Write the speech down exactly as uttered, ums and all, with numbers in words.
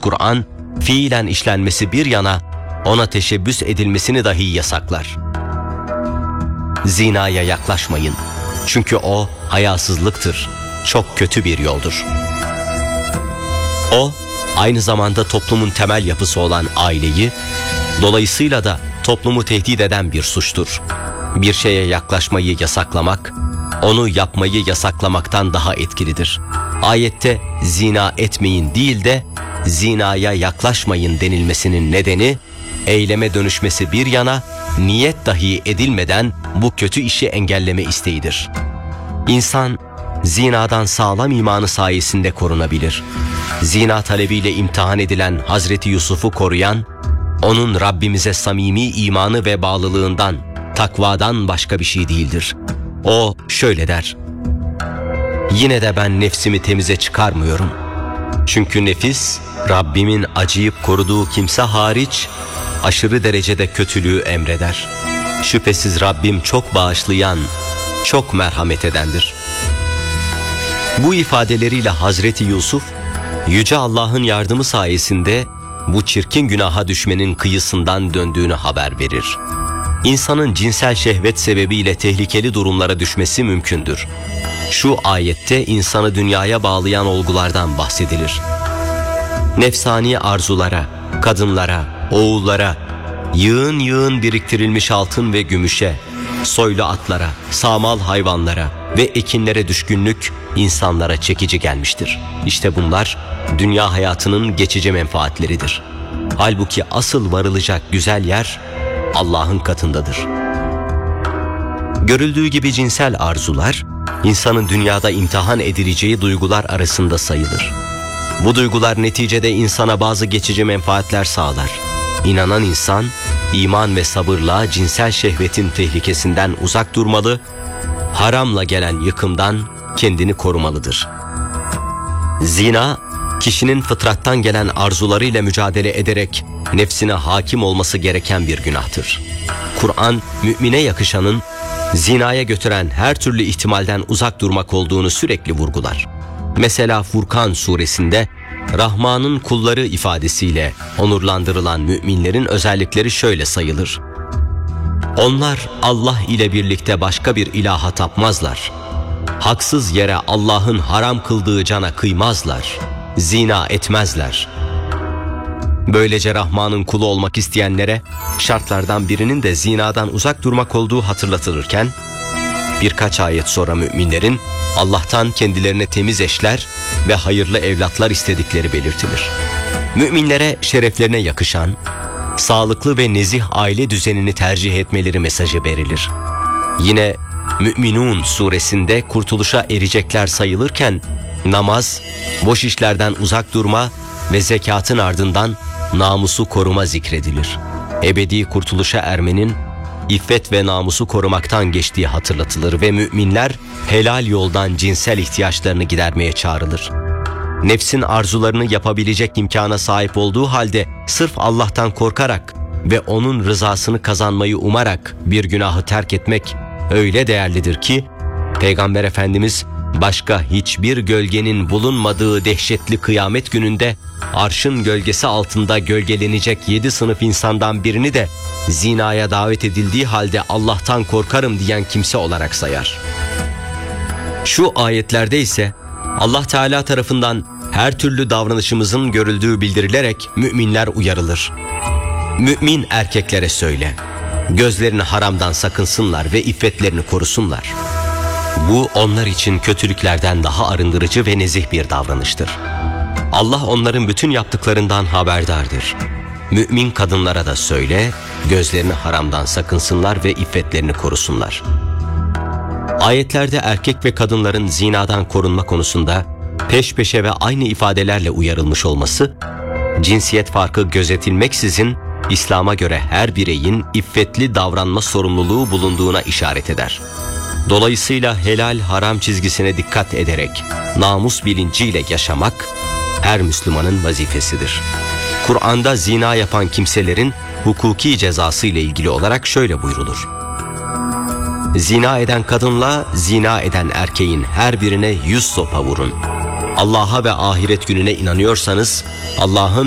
Kur'an, fiilen işlenmesi bir yana ona teşebbüs edilmesini dahi yasaklar. Zinaya yaklaşmayın. Çünkü o hayasızlıktır. Çok kötü bir yoldur. O, aynı zamanda toplumun temel yapısı olan aileyi, dolayısıyla da toplumu tehdit eden bir suçtur. Bir şeye yaklaşmayı yasaklamak, onu yapmayı yasaklamaktan daha etkilidir. Ayette zina etmeyin değil de zinaya yaklaşmayın denilmesinin nedeni, eyleme dönüşmesi bir yana, niyet dahi edilmeden bu kötü işi engelleme isteğidir. İnsan, zinadan sağlam imanı sayesinde korunabilir. Zina talebiyle imtihan edilen Hazreti Yusuf'u koruyan, onun Rabbimize samimi imanı ve bağlılığından, takvadan başka bir şey değildir. O şöyle der: "Yine de ben nefsimi temize çıkarmıyorum. Çünkü nefis, Rabbimin acıyıp koruduğu kimse hariç, aşırı derecede kötülüğü emreder. Şüphesiz Rabbim çok bağışlayan, çok merhamet edendir." Bu ifadeleriyle Hazreti Yusuf, Yüce Allah'ın yardımı sayesinde bu çirkin günaha düşmenin kıyısından döndüğünü haber verir. İnsanın cinsel şehvet sebebiyle tehlikeli durumlara düşmesi mümkündür. Şu ayette insanı dünyaya bağlayan olgulardan bahsedilir. Nefsani arzulara, kadınlara, oğullara, yığın yığın biriktirilmiş altın ve gümüşe, soylu atlara, sağmal hayvanlara ve ekinlere düşkünlük insanlara çekici gelmiştir. İşte bunlar dünya hayatının geçici menfaatleridir. Halbuki asıl varılacak güzel yer Allah'ın katındadır. Görüldüğü gibi cinsel arzular, insanın dünyada imtihan edileceği duygular arasında sayılır. Bu duygular neticede insana bazı geçici menfaatler sağlar. İnanan insan, iman ve sabırla cinsel şehvetin tehlikesinden uzak durmalı, haramla gelen yıkımdan kendini korumalıdır. Zina, kişinin fıtrattan gelen arzularıyla mücadele ederek nefsine hakim olması gereken bir günahtır. Kur'an, mümine yakışanın zinaya götüren her türlü ihtimalden uzak durmak olduğunu sürekli vurgular. Mesela Furkan suresinde Rahman'ın kulları ifadesiyle onurlandırılan müminlerin özellikleri şöyle sayılır: "Onlar Allah ile birlikte başka bir ilaha tapmazlar. Haksız yere Allah'ın haram kıldığı cana kıymazlar. Zina etmezler." Böylece Rahman'ın kulu olmak isteyenlere şartlardan birinin de zinadan uzak durmak olduğu hatırlatılırken, birkaç ayet sonra müminlerin Allah'tan kendilerine temiz eşler ve hayırlı evlatlar istedikleri belirtilir. Müminlere şereflerine yakışan, sağlıklı ve nezih aile düzenini tercih etmeleri mesajı verilir. Yine Mü'minun suresinde kurtuluşa erecekler sayılırken, namaz, boş işlerden uzak durma ve zekatın ardından namusu koruma zikredilir. Ebedi kurtuluşa ermenin İffet ve namusu korumaktan geçtiği hatırlatılır ve müminler helal yoldan cinsel ihtiyaçlarını gidermeye çağrılır. Nefsin arzularını yapabilecek imkana sahip olduğu halde sırf Allah'tan korkarak ve onun rızasını kazanmayı umarak bir günahı terk etmek öyle değerlidir ki, Peygamber Efendimiz başka hiçbir gölgenin bulunmadığı dehşetli kıyamet gününde arşın gölgesi altında gölgelenecek yedi sınıf insandan birini de zinaya davet edildiği halde Allah'tan korkarım diyen kimse olarak sayar. Şu ayetlerde ise Allah Teala tarafından her türlü davranışımızın görüldüğü bildirilerek müminler uyarılır. Mümin erkeklere söyle, gözlerini haramdan sakınsınlar ve iffetlerini korusunlar. Bu onlar için kötülüklerden daha arındırıcı ve nezih bir davranıştır. Allah onların bütün yaptıklarından haberdardır. Mümin kadınlara da söyle, gözlerini haramdan sakınsınlar ve iffetlerini korusunlar. Ayetlerde erkek ve kadınların zinadan korunma konusunda peş peşe ve aynı ifadelerle uyarılmış olması, cinsiyet farkı gözetilmeksizin İslam'a göre her bireyin iffetli davranma sorumluluğu bulunduğuna işaret eder. Dolayısıyla helal haram çizgisine dikkat ederek namus bilinciyle yaşamak her Müslümanın vazifesidir. Kur'an'da zina yapan kimselerin hukuki cezası ile ilgili olarak şöyle buyrulur: "Zina eden kadınla zina eden erkeğin her birine yüz sopa vurun. Allah'a ve ahiret gününe inanıyorsanız Allah'ın